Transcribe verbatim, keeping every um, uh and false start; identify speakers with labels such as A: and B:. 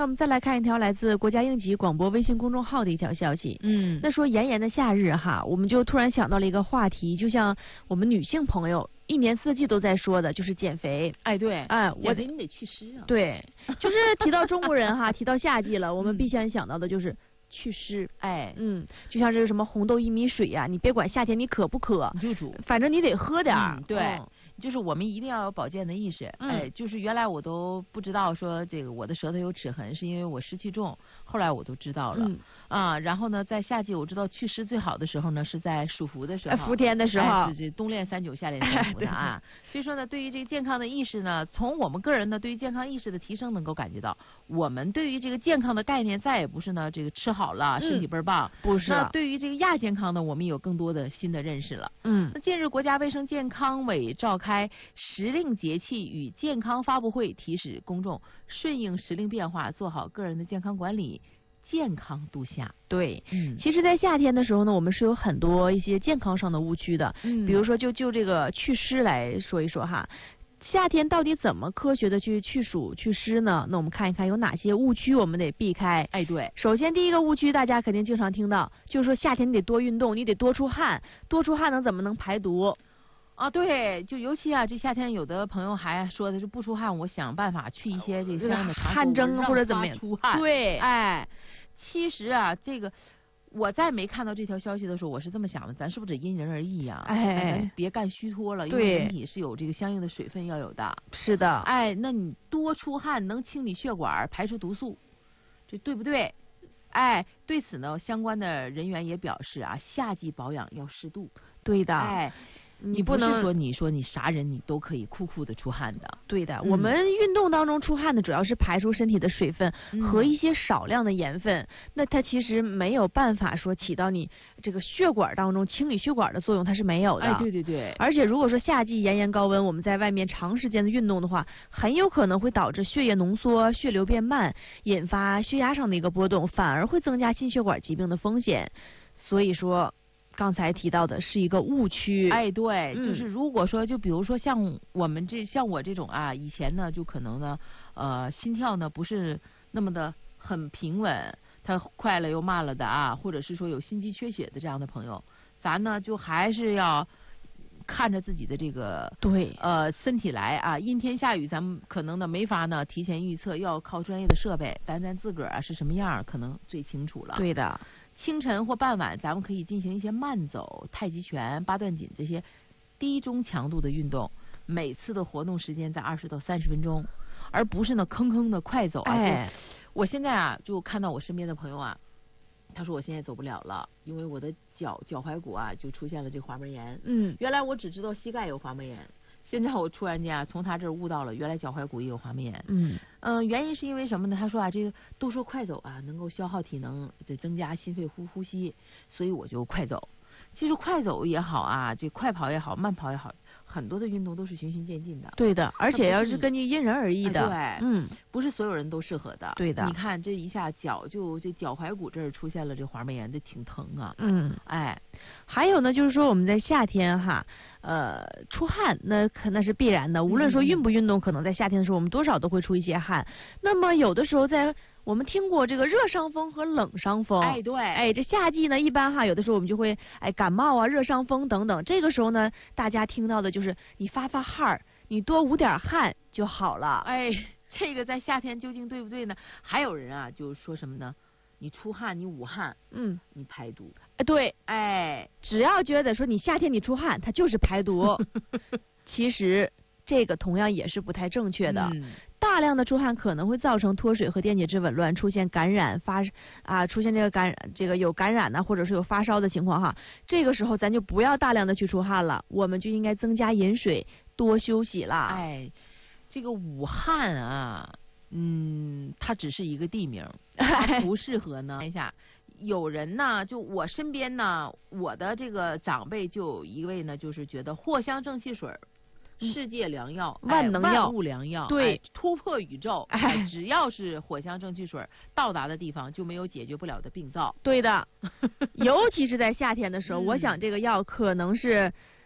A: 我们再来看一条来自国家应急广播微信公众号的一条消息。
B: 嗯，
A: 那说炎炎的夏日哈，我们就突然想到了一个话题，就像我们女性朋友一年四季都在说的，就是减肥。
B: 哎，对，
A: 哎，我
B: 得你得祛湿啊。
A: 对，就是提到中国人哈，提到夏季了，我们必先想到的就是祛湿。
B: 哎，
A: 嗯，就像这个什么红豆薏米水呀、啊，你别管夏天你渴不渴，
B: 你就煮，
A: 反正你得喝点儿、
B: 嗯。对。
A: 嗯，
B: 就是我们一定要有保健的意识，
A: 嗯、
B: 哎，就是原来我都不知道说这个我的舌头有齿痕是因为我湿气重，后来我都知道了、
A: 嗯、
B: 啊。然后呢，在夏季我知道祛湿最好的时候呢是在暑伏的时候，
A: 伏天的时候，
B: 哎、是冬练三九夏练三伏的啊。所以说呢，对于这个健康的意识呢，从我们个人呢对于健康意识的提升能够感觉到，我们对于这个健康的概念再也不是呢这个吃好了、嗯、身体倍儿棒，
A: 不是。
B: 那对于这个亚健康呢，我们有更多的新的认识了。
A: 嗯，
B: 那近日国家卫生健康委召开时令节气与健康发布会，提示公众顺应时令变化，做好个人的健康管理，健康度夏。
A: 对，
B: 嗯，
A: 其实，在夏天的时候呢，我们是有很多一些健康上的误区的。
B: 嗯，
A: 比如说就就这个祛湿来说一说哈，夏天到底怎么科学的去去暑祛湿呢？那我们看一看有哪些误区我们得避开。
B: 哎，对，
A: 首先第一个误区大家肯定经常听到，就是说夏天你得多运动，你得多出汗，多出汗能怎么能排毒？
B: 啊，对，就尤其啊，这夏天有的朋友还说的是不出汗，我想办法去一些这个相应的
A: 汗蒸或者怎么样
B: 出汗。
A: 对，
B: 哎，其实啊，这个我在没看到这条消息的时候，我是这么想的，咱是不是得因人而异呀、啊？
A: 哎，
B: 咱别干虚脱了，因为人体是有这个相应的水分要有的。
A: 是的，
B: 哎，那你多出汗能清理血管，排出毒素，这对不对？哎，对此呢，相关的人员也表示啊，夏季保养要适度。
A: 对的，
B: 哎。
A: 你不能
B: 说你说你啥人你都可以酷酷的出汗的，
A: 对的、
B: 嗯。
A: 我们运动当中出汗的主要是排出身体的水分和一些少量的盐分，嗯、那它其实没有办法说起到你这个血管当中清理血管的作用，它是没有的。
B: 哎，对对对。
A: 而且如果说夏季炎炎高温，我们在外面长时间的运动的话，很有可能会导致血液浓缩、血流变慢，引发血压上的一个波动，反而会增加心血管疾病的风险。所以说。刚才提到的是一个误区，
B: 哎，对，
A: 嗯、
B: 就是如果说，就比如说像我们这像我这种啊，以前呢就可能呢，呃，心跳呢不是那么的很平稳，它快了又慢了的啊，或者是说有心肌缺血的这样的朋友，咱呢就还是要看着自己的这个
A: 对
B: 呃身体来啊，阴天下雨咱们可能呢没法呢提前预测，要靠专业的设备，但咱自个儿啊是什么样可能最清楚了。
A: 对的。
B: 清晨或傍晚，咱们可以进行一些慢走、太极拳、八段锦这些低中强度的运动，每次的活动时间在二十到三十分钟，而不是呢坑坑的快走啊。
A: 哎，
B: 我现在啊就看到我身边的朋友啊，他说我现在走不了了，因为我的脚脚踝骨啊就出现了这个滑膜炎。
A: 嗯，
B: 原来我只知道膝盖有滑膜炎。现在我突然间啊，从他这儿悟到了，原来脚踝骨也有滑膜炎。
A: 嗯
B: 嗯、呃，原因是因为什么呢？他说啊，这个都说快走啊，能够消耗体能，得增加心肺呼呼吸，所以我就快走。其实快走也好啊，这快跑也好，慢跑也好，很多的运动都是循序渐进的。
A: 对的，而且要是根据因人而异的。
B: 哎、对，
A: 嗯，
B: 不是所有人都适合的。
A: 对的。
B: 你看这一下脚就这脚踝骨这儿出现了这滑膜炎，这挺疼啊。
A: 嗯，
B: 哎，
A: 还有呢，就是说我们在夏天哈，呃，出汗那可那是必然的。无论说运不运动，嗯、可能在夏天的时候，我们多少都会出一些汗。那么有的时候在我们听过这个热伤风和冷伤风。
B: 哎，对，
A: 哎，这夏季呢，一般哈，有的时候我们就会哎感冒啊、热伤风等等。这个时候呢，大家听到的就是你发发汗，你多捂点汗就好了。
B: 哎，这个在夏天究竟对不对呢？还有人啊，就说什么呢？你出汗，你捂汗，
A: 嗯，
B: 你排毒。
A: 哎，对，
B: 哎，
A: 只要觉得说你夏天你出汗，它就是排毒。其实这个同样也是不太正确的。
B: 嗯，
A: 大量的出汗可能会造成脱水和电解质紊乱，出现感染发啊，出现这个感染这个有感染呢，或者是有发烧的情况哈。这个时候咱就不要大量的去出汗了，我们就应该增加饮水，多休息啦。
B: 哎，这个武汉啊。嗯，它只是一个地名，它不适合呢。看一下，有人呢，就我身边呢，我的这个长辈就有一位呢，就是觉得藿香正气水，世界良药，
A: 嗯、万能药、
B: 哎、万物良药，
A: 对，
B: 哎、突破宇宙，哎，只要是藿香正气水到达的地方，就没有解决不了的病灶。
A: 对的，尤其是在夏天的时候，
B: 嗯、
A: 我想这个药可能是。